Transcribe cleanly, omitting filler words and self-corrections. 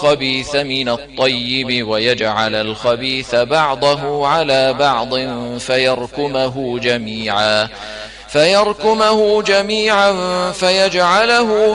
الخبيث من الطيب ويجعل الخبيث بعضه على بعض فيركمه جميعا فيجعله